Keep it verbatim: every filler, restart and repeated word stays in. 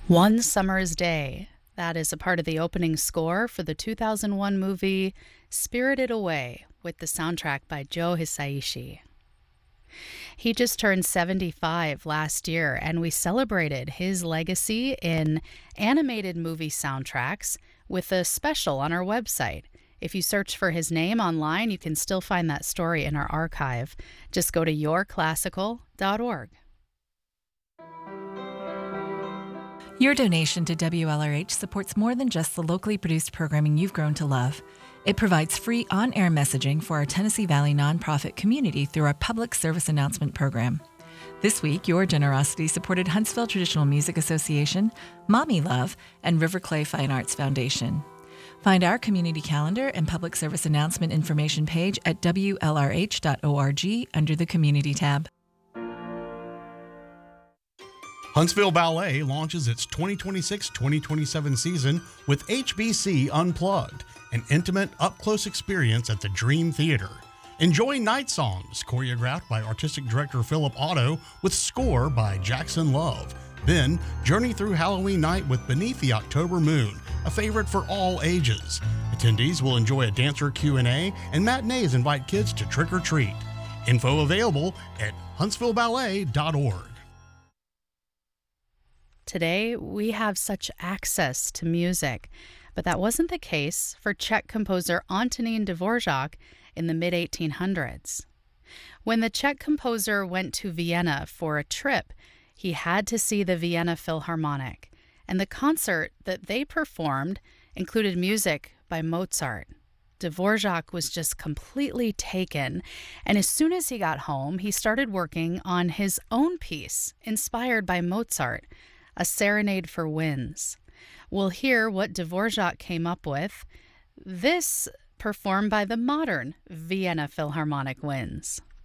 One Summer's Day. That is a part of the opening score for the two thousand one movie Spirited Away, with the soundtrack by Joe Hisaishi. He just turned seventy-five last year, and we celebrated his legacy in animated movie soundtracks with a special on our website. If you search for his name online, you can still find that story in our archive. Just go to your classical dot org. Your donation to W L R H supports more than just the locally produced programming you've grown to love. It provides free on-air messaging for our Tennessee Valley nonprofit community through our public service announcement program. This week, your generosity supported Huntsville Traditional Music Association, Mommy Love, and River Clay Fine Arts Foundation. Find our community calendar and public service announcement information page at W L R H dot org under the Community tab. Huntsville Ballet launches its twenty twenty-six twenty twenty-seven season with H B C Unplugged, an intimate, up-close experience at the Dream Theater. Enjoy Night Songs, choreographed by Artistic Director Philip Otto, with score by Jackson Love. Then, journey through Halloween night with Beneath the October Moon, a favorite for all ages. Attendees will enjoy a dancer Q and A, and matinees invite kids to trick or treat. Info available at huntsville ballet dot org. Today, we have such access to music, but that wasn't the case for Czech composer Antonín Dvořák in the mid eighteen hundreds. When the Czech composer went to Vienna for a trip, he had to see the Vienna Philharmonic, and the concert that they performed included music by Mozart. Dvořák was just completely taken, and as soon as he got home, he started working on his own piece inspired by Mozart, A Serenade for Winds. We'll hear what Dvořák came up with. This performed by the modern Vienna Philharmonic Winds.